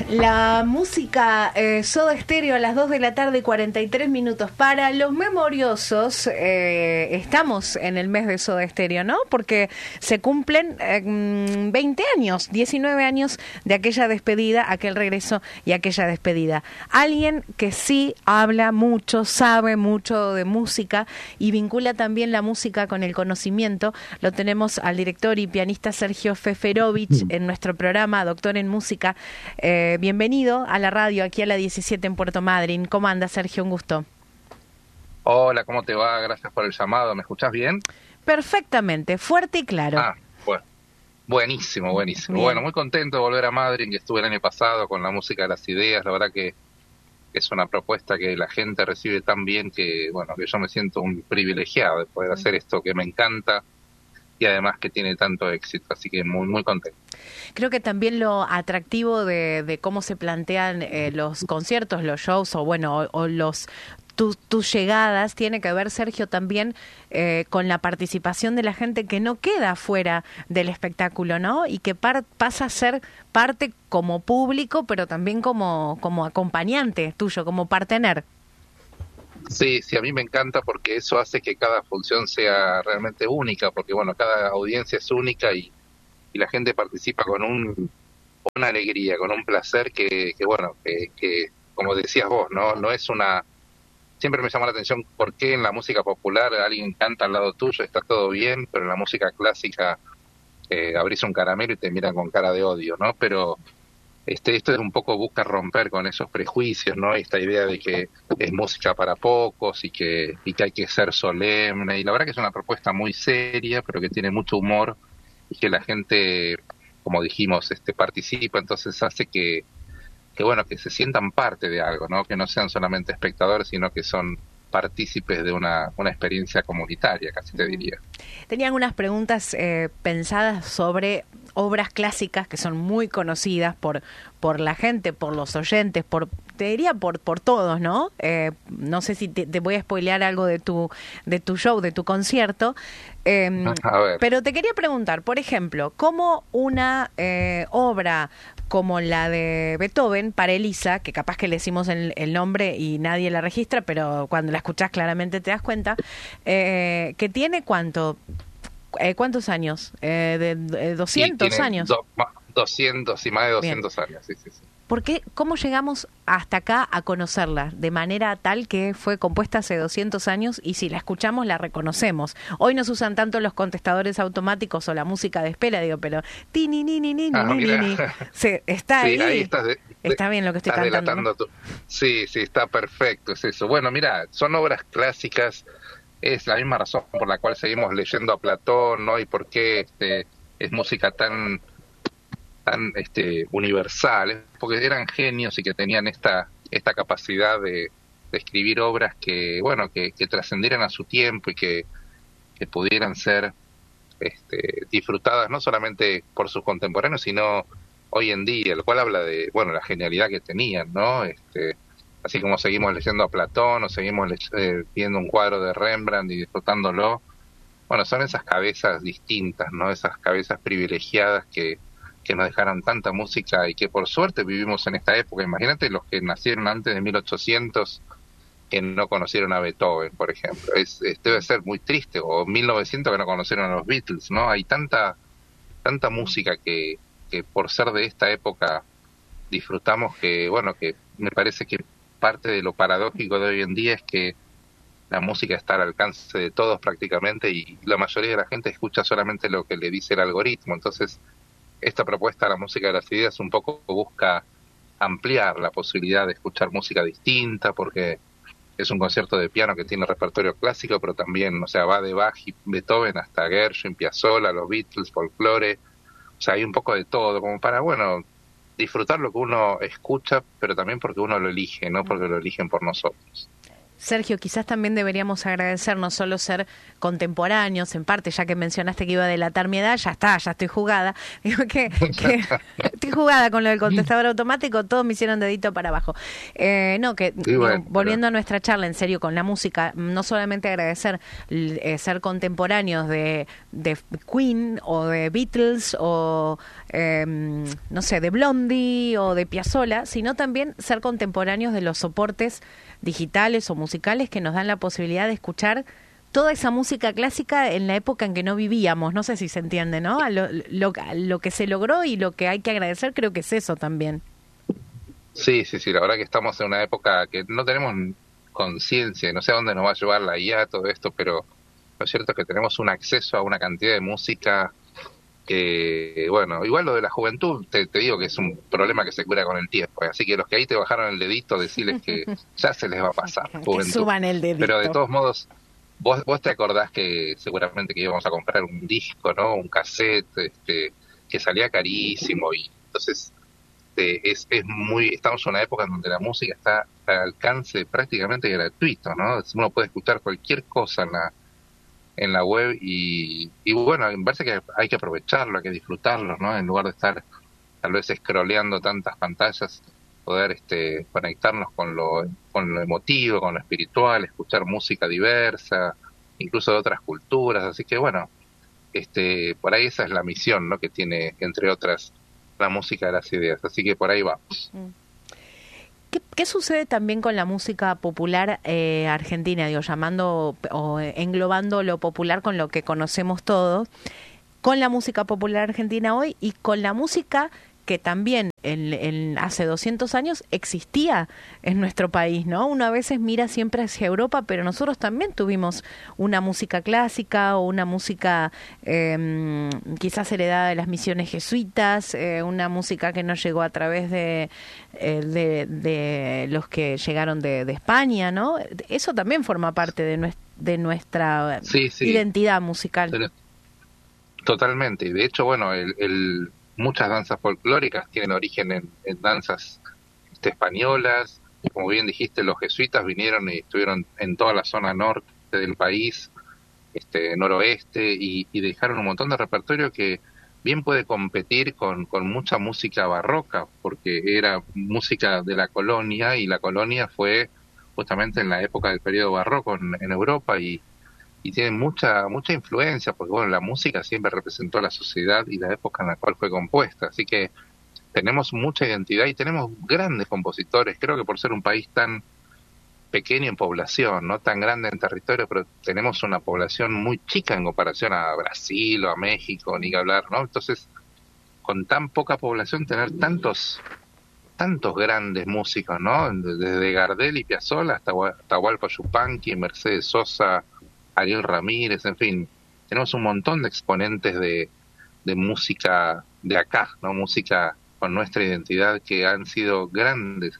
La música Soda Stereo a las 2 de la tarde, 43 minutos. Para los memoriosos, estamos en el mes de Soda Stereo, ¿no? Porque se cumplen 20 años, 19 años de aquella despedida, aquel regreso y aquella despedida. Alguien que sí habla mucho, sabe mucho de música y vincula también la música con el conocimiento. Lo tenemos al director y pianista Sergio Feferovich en nuestro programa, doctor en música. Bienvenido a la radio, aquí a la 17 en Puerto Madryn. ¿Cómo anda, Sergio? Un gusto. Hola, ¿cómo te va? Gracias por el llamado. ¿Me escuchás bien? Perfectamente, fuerte y claro. Bueno, buenísimo. Bien. Bueno, muy contento de volver a Madryn, que estuve el año pasado con la música de las ideas. La verdad que es una propuesta que la gente recibe tan bien que, bueno, que yo me siento un privilegiado de poder hacer esto que me encanta y además que tiene tanto éxito, así que muy contento. Creo que también lo atractivo de cómo se plantean los conciertos, los shows o los tus llegadas tiene que ver, Sergio, también con la participación de la gente que no queda fuera del espectáculo, ¿no? Y que pasa a ser parte como público, pero también como acompañante tuyo, como partener. Sí, a mí me encanta porque eso hace que cada función sea realmente única, porque bueno, cada audiencia es única y la gente participa con una alegría, con un placer que como decías vos, no es una... Siempre me llama la atención por qué en la música popular alguien canta al lado tuyo, está todo bien, pero en la música clásica abrís un caramelo y te miran con cara de odio, ¿no? Pero esto es un poco, busca romper con esos prejuicios, ¿no? Esta idea de que es música para pocos y que hay que ser solemne. Y la verdad que es una propuesta muy seria, pero que tiene mucho humor y que la gente, como dijimos, participa, entonces hace que se sientan parte de algo, ¿no? Que no sean solamente espectadores, sino que son partícipes de una experiencia comunitaria, casi te diría. Tenía algunas preguntas pensadas sobre obras clásicas que son muy conocidas por la gente, por los oyentes, te diría por todos, ¿no? No sé si te voy a spoilear algo de tu show, de tu concierto, pero te quería preguntar, por ejemplo, ¿cómo una obra como la de Beethoven para Elisa, que capaz que le decimos el nombre y nadie la registra, pero cuando la escuchás claramente te das cuenta, que tiene ¿cuántos años? ¿De 200 años? 200 y más de 200 Bien. años, sí. ¿Cómo llegamos hasta acá a conocerla de manera tal que fue compuesta hace 200 años y si la escuchamos la reconocemos? Hoy no se usan tanto los contestadores automáticos o la música de espera, pero está ahí. Ahí está bien lo que estoy cantando, ¿no? Sí, está perfecto, es eso. Bueno, mira, son obras clásicas, es la misma razón por la cual seguimos leyendo a Platón, ¿no? Y por qué es música tan universal, porque eran genios y que tenían esta capacidad de escribir obras que trascendieran a su tiempo y que pudieran ser disfrutadas no solamente por sus contemporáneos, sino hoy en día, lo cual habla de la genialidad que tenían, ¿no? Así como seguimos leyendo a Platón o seguimos viendo un cuadro de Rembrandt y disfrutándolo, son esas cabezas distintas, ¿no? Esas cabezas privilegiadas que nos dejaron tanta música y que por suerte vivimos en esta época. Imagínate los que nacieron antes de 1800 que no conocieron a Beethoven, por ejemplo. Debe ser muy triste, o 1900 que no conocieron a los Beatles, ¿no? Hay tanta música que por ser de esta época disfrutamos que me parece que parte de lo paradójico de hoy en día es que la música está al alcance de todos prácticamente y la mayoría de la gente escucha solamente lo que le dice el algoritmo. Entonces, esta propuesta de la música de las ideas un poco busca ampliar la posibilidad de escuchar música distinta, porque es un concierto de piano que tiene repertorio clásico, pero también, va de Bach y Beethoven hasta Gershwin, Piazzolla, los Beatles, folclore, hay un poco de todo, como para, disfrutar lo que uno escucha, pero también porque uno lo elige, no porque lo eligen por nosotros. Sergio, quizás también deberíamos agradecer no solo ser contemporáneos, en parte, ya que mencionaste que iba a delatar mi edad, ya estoy jugada, digo que estoy jugada con lo del contestador automático, todos me hicieron dedito para abajo. No, que bueno, volviendo a nuestra charla, en serio, con la música, no solamente agradecer ser contemporáneos de Queen o de Beatles o no sé, de Blondie o de Piazzolla, sino también ser contemporáneos de los soportes digitales o musicales que nos dan la posibilidad de escuchar toda esa música clásica en la época en que no vivíamos. No sé si se entiende, ¿no? A lo que se logró y lo que hay que agradecer, creo que es eso también. Sí, la verdad que estamos en una época que no tenemos conciencia, no sé a dónde nos va a llevar la IA, todo esto, pero lo cierto es que tenemos un acceso a una cantidad de música que, bueno, igual lo de la juventud, te digo que es un problema que se cura con el tiempo, así que los que ahí te bajaron el dedito, decirles que ya se les va a pasar, juventud. Que suban el dedito. Pero de todos modos, vos te acordás que seguramente que íbamos a comprar un disco, ¿no? Un cassette, que salía carísimo, y entonces estamos en una época en donde la música está al alcance prácticamente gratuito, ¿no? Uno puede escuchar cualquier cosa en la web y bueno, me parece que hay que aprovecharlo, hay que disfrutarlo, ¿no? En lugar de estar tal vez scrolleando tantas pantallas, poder conectarnos con lo emotivo, con lo espiritual, escuchar música diversa, incluso de otras culturas, así que bueno, por ahí esa es la misión, ¿no? Que tiene, entre otras, la música de las ideas, así que por ahí vamos. ¿Qué sucede también con la música popular argentina, digo, llamando o englobando lo popular con lo que conocemos todos, con la música popular argentina hoy y con la música que también hace 200 años existía en nuestro país, ¿no? Uno a veces mira siempre hacia Europa, pero nosotros también tuvimos una música clásica o una música quizás heredada de las misiones jesuitas, una música que nos llegó a través de los que llegaron de España, ¿no? Eso también forma parte de nuestra identidad musical. Pero, totalmente, y de hecho, bueno, muchas danzas folclóricas tienen origen en danzas españolas. Como bien dijiste, los jesuitas vinieron y estuvieron en toda la zona norte del país, noroeste, y dejaron un montón de repertorio que bien puede competir con mucha música barroca, porque era música de la colonia, y la colonia fue justamente en la época del periodo barroco en Europa, y tiene mucha influencia, porque bueno, la música siempre representó a la sociedad y la época en la cual fue compuesta, así que tenemos mucha identidad y tenemos grandes compositores. Creo que por ser un país tan pequeño en población, no tan grande en territorio, pero tenemos una población muy chica en comparación a Brasil o a México, ni que hablar, ¿no? Entonces, con tan poca población, tener tantos grandes músicos, ¿no? Desde Gardel y Piazzolla hasta Atahualpa Yupanqui, Mercedes Sosa, Ariel Ramírez, en fin, tenemos un montón de exponentes de música de acá, ¿no? Música con nuestra identidad, que han sido grandes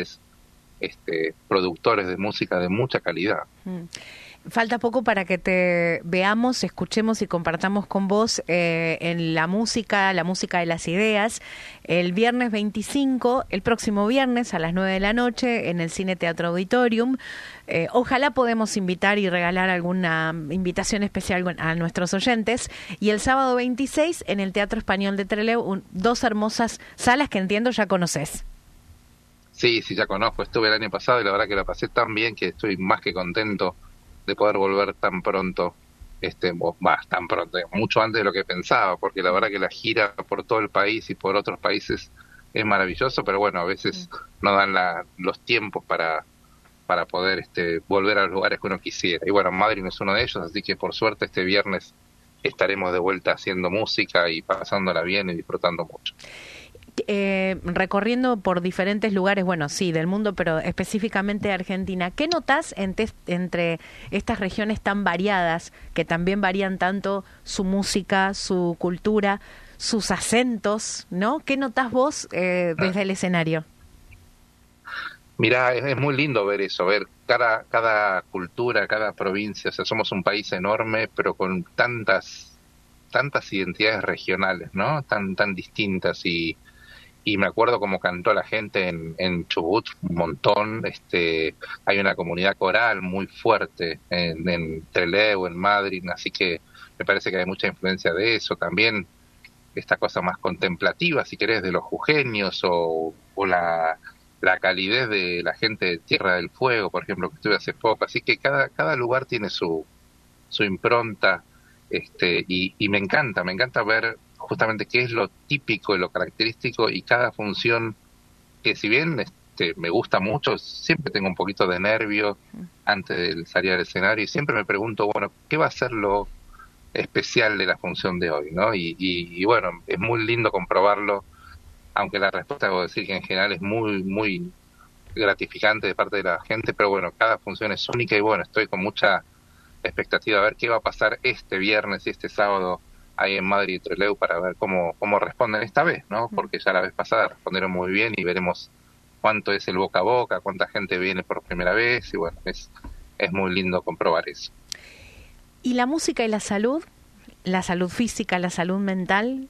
productores de música de mucha calidad. Falta poco para que te veamos, escuchemos y compartamos con vos en la música de las ideas, el viernes 25, el próximo viernes a las 9 de la noche en el Cine Teatro Auditorium. Ojalá podemos invitar y regalar alguna invitación especial a nuestros oyentes. Y el sábado 26 en el Teatro Español de Trelew, dos hermosas salas que entiendo ya conoces. Sí, ya conozco, estuve el año pasado y la verdad que la pasé tan bien que estoy más que contento de poder volver tan pronto, tan pronto, mucho antes de lo que pensaba, porque la verdad que la gira por todo el país y por otros países es maravilloso, pero bueno, a veces no dan los tiempos para poder volver a los lugares que uno quisiera. Y bueno, Madrid es uno de ellos, así que por suerte este viernes estaremos de vuelta haciendo música y pasándola bien y disfrutando mucho. Recorriendo por diferentes lugares, bueno, sí, del mundo, pero específicamente de Argentina, ¿qué notás entre estas regiones tan variadas, que también varían tanto su música, su cultura, sus acentos, ¿no? ¿Qué notás vos desde el escenario? Mirá, es muy lindo ver eso, ver cada cultura, cada provincia. O sea, somos un país enorme, pero con tantas identidades regionales, ¿no? Tan distintas, y me acuerdo cómo cantó la gente en Chubut, un montón. Hay una comunidad coral muy fuerte en Trelew, en Madrid, así que me parece que hay mucha influencia de eso. También esta cosa más contemplativa, si querés, de los jujeños, o la calidez de la gente de Tierra del Fuego, por ejemplo, que estuve hace poco. Así que cada lugar tiene su impronta, y me encanta ver justamente qué es lo típico y lo característico, y cada función, que si bien me gusta mucho, siempre tengo un poquito de nervio antes de salir al escenario, y siempre me pregunto, bueno, ¿qué va a ser lo especial de la función de hoy, ¿no? Y bueno, es muy lindo comprobarlo, aunque la respuesta debo decir que en general es muy, muy gratificante de parte de la gente, pero bueno, cada función es única, y bueno, estoy con mucha expectativa a ver qué va a pasar este viernes y este sábado ahí en Madrid y Trelew, para ver cómo responden esta vez, ¿no? Porque ya la vez pasada respondieron muy bien, y veremos cuánto es el boca a boca, cuánta gente viene por primera vez, y bueno, es muy lindo comprobar eso. ¿Y la música y la salud física, la salud mental?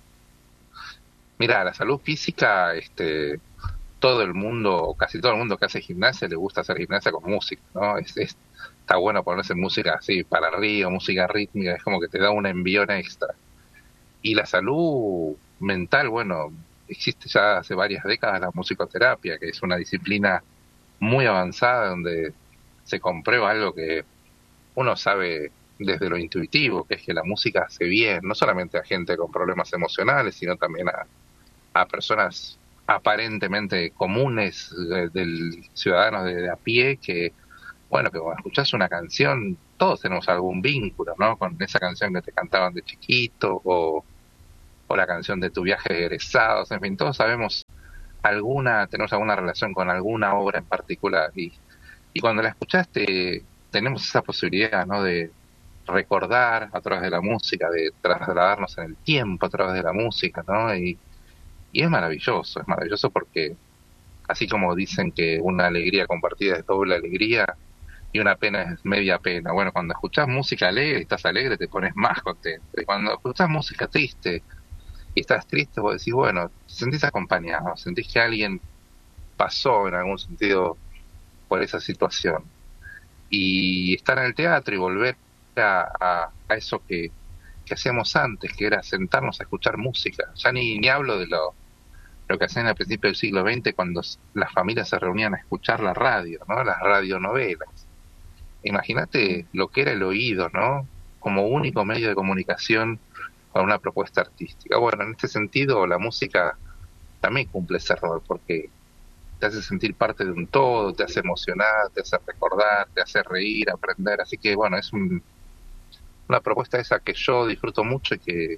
Mira, la salud física, todo el mundo, o casi todo el mundo que hace gimnasia, le gusta hacer gimnasia con música, ¿no? Está bueno ponerse música así para arriba, música rítmica, es como que te da un envión extra. Y la salud mental, bueno, existe ya hace varias décadas la musicoterapia, que es una disciplina muy avanzada donde se comprueba algo que uno sabe desde lo intuitivo, que es que la música hace bien, no solamente a gente con problemas emocionales, sino también a personas aparentemente comunes, del ciudadanos de a pie, que bueno, que cuando escuchás una canción, todos tenemos algún vínculo, ¿no? Con esa canción que te cantaban de chiquito, o la canción de tu viaje de egresados, en fin, todos sabemos tenemos alguna relación con alguna obra en particular, y cuando la escuchaste tenemos esa posibilidad, ¿no? De recordar a través de la música, de trasladarnos en el tiempo a través de la música, ¿no? Y es maravilloso porque así como dicen que una alegría compartida es doble alegría y una pena es media pena, bueno, cuando escuchás música alegre y estás alegre, te pones más contento, y cuando escuchás música triste y estás triste, vos decís, bueno, te sentís acompañado, sentís que alguien pasó en algún sentido por esa situación. Y estar en el teatro y volver a eso que hacíamos antes, que era sentarnos a escuchar música. Ya ni hablo de lo que hacían al principio del siglo XX, cuando las familias se reunían a escuchar la radio, ¿no? Las radionovelas. Imagínate lo que era el oído, ¿no? Como único medio de comunicación con una propuesta artística. Bueno, en este sentido la música también cumple ese rol, porque te hace sentir parte de un todo, te hace emocionar, te hace recordar, te hace reír, aprender. Así que bueno, es una propuesta esa que yo disfruto mucho, y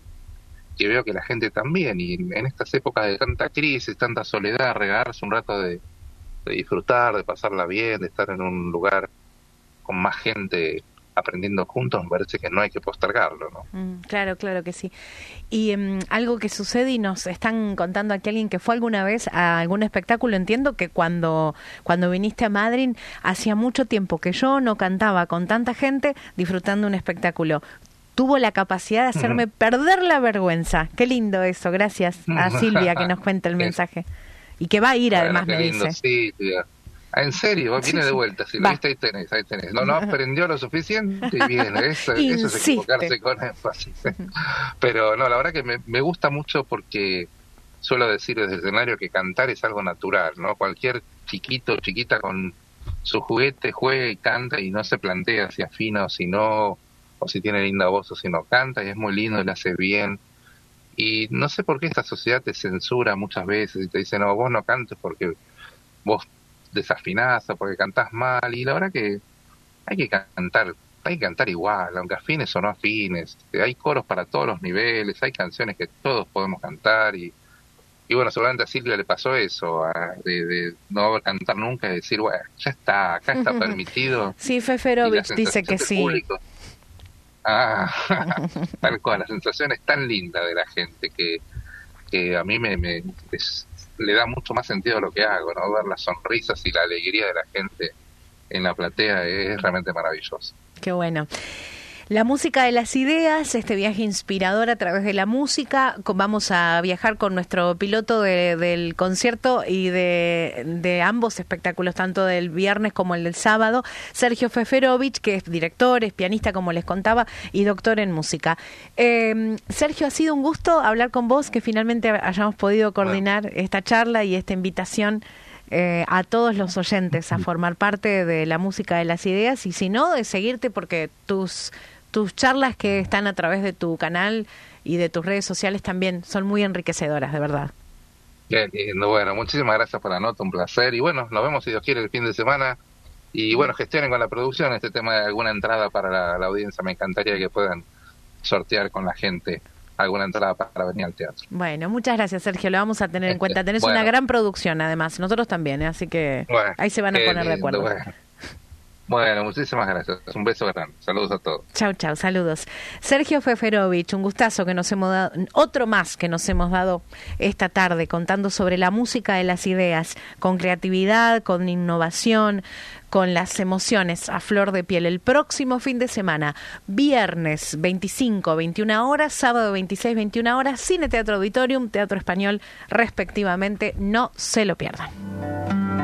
que veo que la gente también, y en estas épocas de tanta crisis, tanta soledad, regalarse un rato de disfrutar, de pasarla bien, de estar en un lugar con más gente aprendiendo juntos, me parece que no hay que postergarlo, ¿no? Claro que sí. Y algo que sucede, y nos están contando aquí alguien que fue alguna vez a algún espectáculo, entiendo que cuando viniste a Madrid, hacía mucho tiempo que yo no cantaba con tanta gente disfrutando un espectáculo. Tuvo la capacidad de hacerme perder la vergüenza. Qué lindo eso. Gracias a Silvia que nos cuenta el mensaje. Y que va a ir, bueno, además, me lindo, dice. Sí, en serio, viene de vuelta. Si lo viste, ahí tenés. No aprendió lo suficiente y viene. Eso es equivocarse con énfasis. Pero no, la verdad que me gusta mucho, porque suelo decir desde el escenario que cantar es algo natural, ¿no? Cualquier chiquito o chiquita con su juguete juega y canta, y no se plantea si afina o si no, o si tiene linda voz o si no canta, y es muy lindo y le hace bien. Y no sé por qué esta sociedad te censura muchas veces y te dice, no, vos no cantes porque vos desafinás o porque cantás mal, y la verdad que hay que cantar igual, aunque afines o no afines. Hay coros para todos los niveles, hay canciones que todos podemos cantar, y bueno, seguramente a Silvia le pasó eso, de no cantar nunca y decir, bueno, ya está, acá está permitido. Sí, Feferovich dice que sí. Público. Tal cual, la sensación es tan linda de la gente que a mí le da mucho más sentido a lo que hago, ¿no? Ver las sonrisas y la alegría de la gente en la platea es realmente maravilloso. Qué bueno. La música de las ideas, este viaje inspirador a través de la música. Vamos a viajar con nuestro piloto del concierto y de ambos espectáculos, tanto del viernes como el del sábado, Sergio Feferovich, que es director, es pianista, como les contaba, y doctor en música. Sergio, ha sido un gusto hablar con vos, que finalmente hayamos podido coordinar esta charla y esta invitación a todos los oyentes a formar parte de la música de las ideas, y si no, de seguirte, porque tus charlas que están a través de tu canal y de tus redes sociales también son muy enriquecedoras, de verdad. Qué lindo. Bueno, muchísimas gracias por la nota, un placer, y bueno, nos vemos si Dios quiere el fin de semana, y bueno, gestionen con la producción este tema de alguna entrada para la audiencia. Me encantaría que puedan sortear con la gente alguna entrada para venir al teatro. Bueno, muchas gracias, Sergio, lo vamos a tener en cuenta. Tenés una gran producción, además, nosotros también, así que ahí se van a poner de acuerdo. Bueno, muchísimas gracias. Un beso grande. Saludos a todos. Chau, saludos. Sergio Feferovich, un gustazo que nos hemos dado, otro más que nos hemos dado esta tarde, contando sobre la música de las ideas, con creatividad, con innovación, con las emociones a flor de piel. El próximo fin de semana, viernes 25, 21 horas, sábado 26, 21 horas, Cine Teatro Auditorium, Teatro Español, respectivamente. No se lo pierdan.